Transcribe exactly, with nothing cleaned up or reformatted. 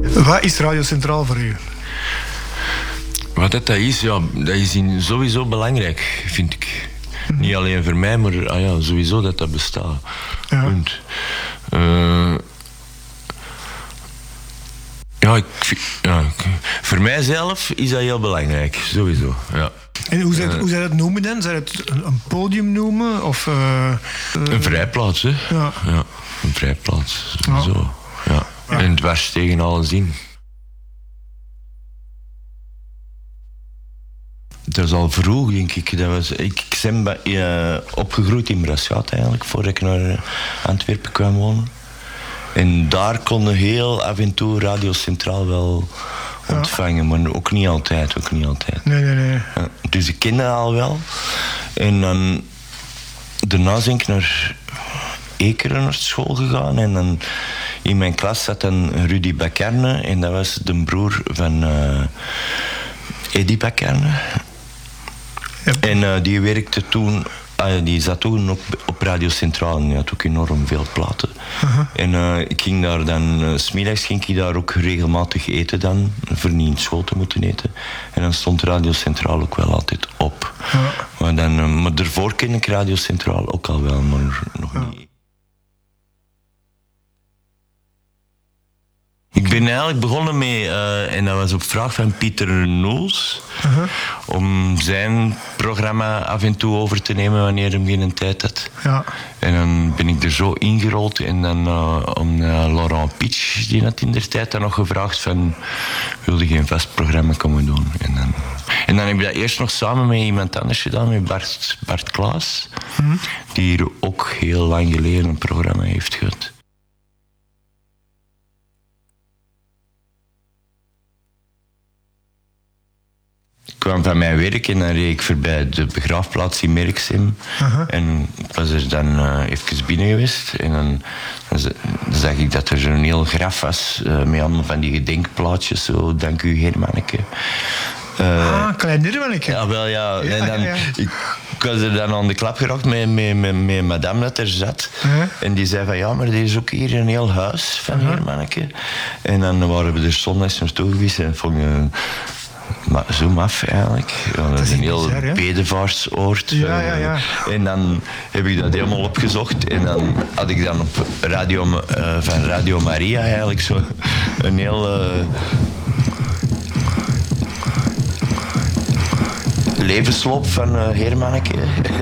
Wat is Radio Centraal voor u? Wat dat is, ja, dat is in, sowieso belangrijk, vind ik. Mm-hmm. Niet alleen voor mij, maar ah ja, sowieso dat dat bestaat. Ja. Punt. Uh, ja, ik, ja, voor mijzelf is dat heel belangrijk, sowieso. Ja. En hoe zou je, uh, hoe zou je dat noemen dan? Zou je het een, een podium noemen? Of, uh, uh, een vrijplaats, hè? Ja. Ja, een vrijplaats, sowieso. Ja. Ja. Ja. En dwars tegen alles in. Dat is al vroeg, denk ik. Dat was, ik ik ben bij, uh, opgegroeid in Braschaat eigenlijk, voordat ik naar Antwerpen kwam wonen. En daar konden heel af en toe Radio Centraal wel ontvangen, ja. Maar ook niet altijd, ook niet altijd. Nee, nee, nee. Ja, dus ik kende dat al wel. En dan, daarna ben ik naar Ekeren naar school gegaan. En dan in mijn klas zat dan Rudy Bacarne. En dat was de broer van uh, Eddy Bacarne. Ja. En uh, die werkte toen... Ah, die zat toen ook op Radio Centraal en die had ook enorm veel platen. Uh-huh. En uh, ik ging daar dan, uh, 's middags ging ik daar ook regelmatig eten dan, voor niet in school te moeten eten. En dan stond Radio Centraal ook wel altijd op. Uh-huh. Maar, dan, uh, maar daarvoor ken ik Radio Centraal ook al wel, maar nog uh-huh. niet. Ik ben eigenlijk begonnen met, uh, en dat was op vraag van Pieter Noels, uh-huh. om zijn programma af en toe over te nemen wanneer hij geen tijd had. Ja. En dan ben ik er zo ingerold en dan uh, om uh, Laurent Pitch, die had in der tijd dan nog gevraagd van, wilde geen vast programma komen doen? En dan, en dan heb ik dat eerst nog samen met iemand anders gedaan, met Bart, Bart Klaas, uh-huh. die hier ook heel lang geleden een programma heeft gehad. Ik kwam van mijn werk en dan reed ik voorbij de begraafplaats in Merksem. Uh-huh. En ik was er dan uh, even binnen geweest. En dan, dan zag ik dat er zo'n heel graf was, uh, met allemaal van die gedenkplaatjes. Zo, dank u, Hermanneke. Uh, ah, klein Hermanneke. Ja, wel ja. ja en dan, ja. Ik, ik was er dan aan de klap geraakt met, met, met, met madame dat er zat. Uh-huh. En die zei van, ja, maar er is ook hier een heel huis van uh-huh. Hermanneke. En dan waren we er zondags naartoe geweest en vond je... Maar zo maf eigenlijk. Ja, dat is een heel bedevaartsoord. Ja, ja, ja. En dan heb ik dat helemaal opgezocht. En dan had ik dan op radio, uh, van Radio Maria eigenlijk zo een heel... Uh, levensloop van uh, Hermanneke.